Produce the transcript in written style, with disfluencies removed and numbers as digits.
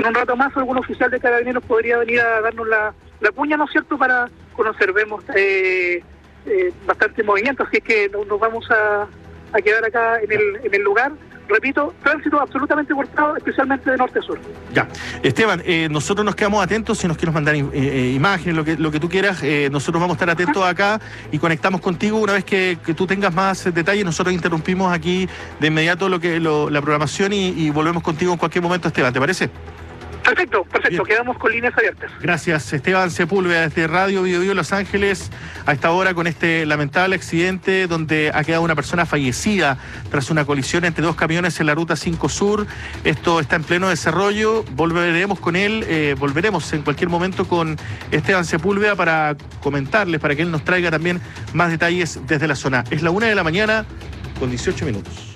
en un rato más algún oficial de Carabineros podría venir a darnos la cuña, ¿no es cierto?, para conocer. Vemos bastante movimiento, así es que nos vamos a quedar acá en el lugar. Repito, tránsito absolutamente cortado, especialmente de norte a sur. Ya. Esteban, nosotros nos quedamos atentos. Si nos quieres mandar imágenes, lo que tú quieras, nosotros vamos a estar atentos acá y conectamos contigo una vez que tú tengas más detalles. Nosotros interrumpimos aquí de inmediato la programación y volvemos contigo en cualquier momento, Esteban, ¿te parece? Perfecto, Bien. Quedamos con líneas abiertas. Gracias, Esteban Sepúlveda, desde Radio Bio Bio Los Ángeles, a esta hora con este lamentable accidente donde ha quedado una persona fallecida tras una colisión entre dos camiones en la Ruta 5 Sur. Esto está en pleno desarrollo, volveremos con él, volveremos en cualquier momento con Esteban Sepúlveda para comentarles, para que él nos traiga también más detalles desde la zona. Es la 1 de la mañana con 18 minutos.